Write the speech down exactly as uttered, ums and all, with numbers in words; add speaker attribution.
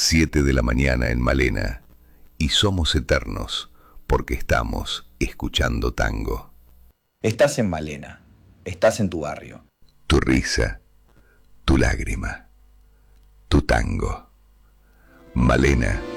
Speaker 1: siete de la mañana en Malena, y somos eternos porque estamos escuchando tango.
Speaker 2: Estás en Malena, estás en tu barrio.
Speaker 1: Tu risa, tu lágrima, tu tango. Malena